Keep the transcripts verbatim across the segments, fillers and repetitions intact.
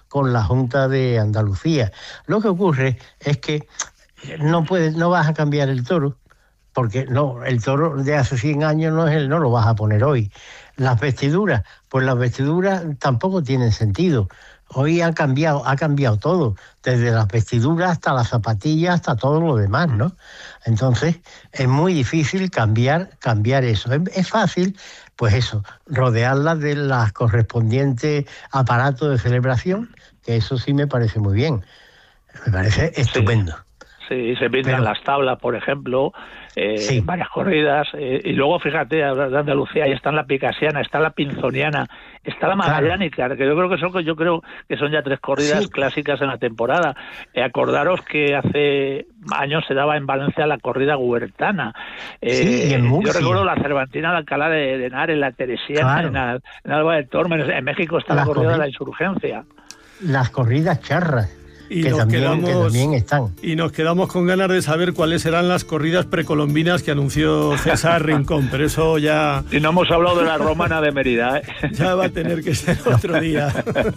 con la Junta de Andalucía. Lo que ocurre es que no puedes, no vas a cambiar el toro, porque no, el toro de hace cien años no es el, no lo vas a poner hoy. Las vestiduras, pues las vestiduras tampoco tienen sentido. Hoy ha cambiado, ha cambiado todo, desde las vestiduras hasta las zapatillas, hasta todo lo demás, ¿no? Entonces, es muy difícil cambiar, cambiar eso. Es, es fácil, pues eso, rodearlas de las correspondientes aparatos de celebración, que eso sí me parece muy bien. Me parece estupendo. Sí. Sí, se pintan Pero, las tablas, por ejemplo, eh, sí. varias corridas, eh, y luego, fíjate, de Andalucía, ahí está la picasiana, está la pinzoniana, está la magallánica, claro. que yo creo que son yo creo que son ya tres corridas sí. clásicas en la temporada. Eh, acordaros que hace años se daba en Valencia la corrida huertana. Eh, sí, y en Murcia. Yo recuerdo la Cervantina de Alcalá de, de Henares, la Teresiana, claro. en, en Alba del Tormes. En México está las la corrida de la Insurgencia. Las corridas charras. Y que, nos también, quedamos, que también están. Y nos quedamos con ganas de saber cuáles serán las corridas precolombinas que anunció César Rincón, pero eso ya... Y no hemos hablado de la romana de Mérida, ¿eh? Ya va a tener que ser otro día.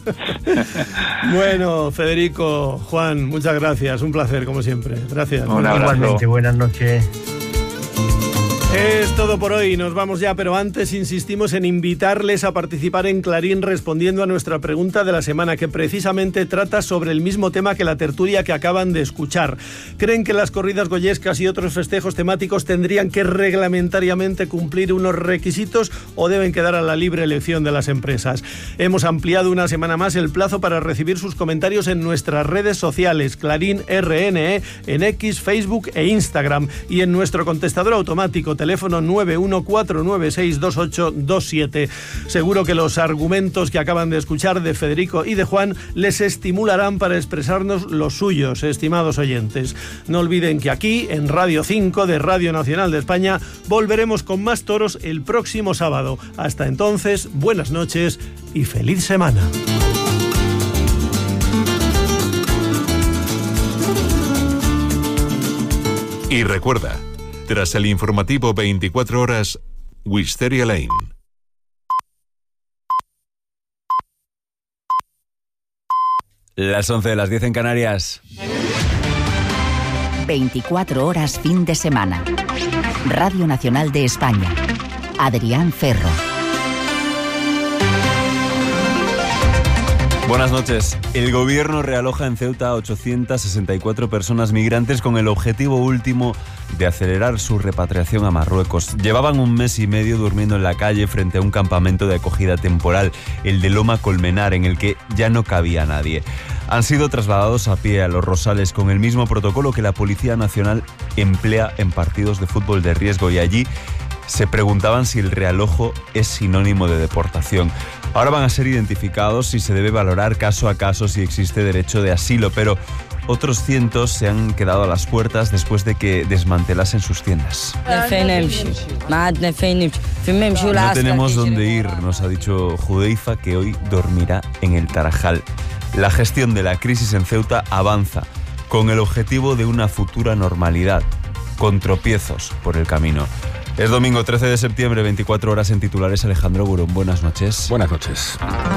Bueno, Federico, Juan, muchas gracias, un placer como siempre. Gracias. Igualmente, buenas noches. Es todo por hoy, nos vamos ya, pero antes insistimos en invitarles a participar en Clarín respondiendo a nuestra pregunta de la semana, que precisamente trata sobre el mismo tema que la tertulia que acaban de escuchar. ¿Creen que las corridas goyescas y otros festejos temáticos tendrían que reglamentariamente cumplir unos requisitos o deben quedar a la libre elección de las empresas? Hemos ampliado una semana más el plazo para recibir sus comentarios en nuestras redes sociales, Clarín R N E, en X, Facebook e Instagram, y en nuestro contestador automático, teléfono nueve uno cuatro nueve seis dos ocho dos siete. Seguro que los argumentos que acaban de escuchar de Federico y de Juan les estimularán para expresarnos los suyos, estimados oyentes. No olviden que aquí, en Radio cinco de Radio Nacional de España, volveremos con más toros el próximo sábado. Hasta entonces, buenas noches y feliz semana. Y recuerda, tras el informativo veinticuatro horas, Wisteria Lane. Las once de las diez en Canarias. veinticuatro horas fin de semana. Radio Nacional de España. Adrián Ferro. Buenas noches. El gobierno realoja en Ceuta a ochocientas sesenta y cuatro personas migrantes con el objetivo último de acelerar su repatriación a Marruecos. Llevaban un mes y medio durmiendo en la calle frente a un campamento de acogida temporal, el de Loma Colmenar, en el que ya no cabía nadie. Han sido trasladados a pie a Los Rosales con el mismo protocolo que la Policía Nacional emplea en partidos de fútbol de riesgo, y allí se preguntaban si el realojo es sinónimo de deportación. Ahora van a ser identificados y se debe valorar caso a caso si existe derecho de asilo, pero otros cientos se han quedado a las puertas después de que desmantelasen sus tiendas. No tenemos dónde ir, nos ha dicho Judeifa, que hoy dormirá en el Tarajal. La gestión de la crisis en Ceuta avanza con el objetivo de una futura normalidad, con tropiezos por el camino. Es domingo trece de septiembre, veinticuatro horas en titulares. Alejandro Burón, buenas noches. Buenas noches.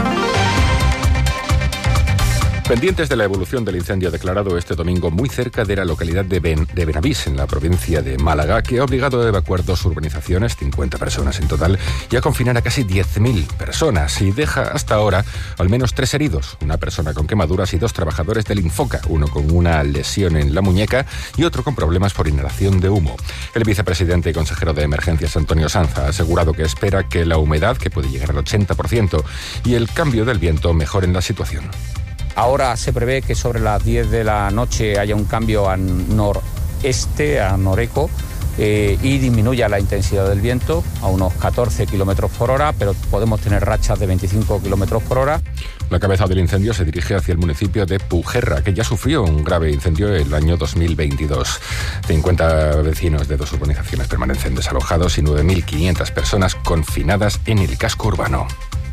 Pendientes de la evolución del incendio declarado este domingo muy cerca de la localidad de, ben, de Benavís, en la provincia de Málaga, que ha obligado a evacuar dos urbanizaciones, cincuenta personas en total, y a confinar a casi diez mil personas, y deja hasta ahora al menos tres heridos, una persona con quemaduras y dos trabajadores del Infoca, uno con una lesión en la muñeca y otro con problemas por inhalación de humo. El vicepresidente y consejero de Emergencias, Antonio Sanz, ha asegurado que espera que la humedad, que puede llegar al ochenta por ciento, y el cambio del viento mejoren la situación. Ahora se prevé que sobre las diez de la noche haya un cambio a noreste, a noreco, eh, y disminuya la intensidad del viento a unos catorce kilómetros por hora, pero podemos tener rachas de veinticinco kilómetros por hora. La cabeza del incendio se dirige hacia el municipio de Pujerra, que ya sufrió un grave incendio el año dos mil veintidós. cincuenta vecinos de dos urbanizaciones permanecen desalojados y nueve mil quinientas personas confinadas en el casco urbano.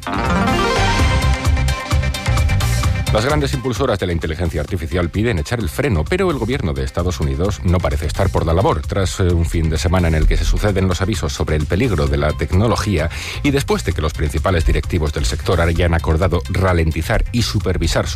Las grandes impulsoras de la inteligencia artificial piden echar el freno, pero el gobierno de Estados Unidos no parece estar por la labor. Tras un fin de semana en el que se suceden los avisos sobre el peligro de la tecnología y después de que los principales directivos del sector hayan acordado ralentizar y supervisar su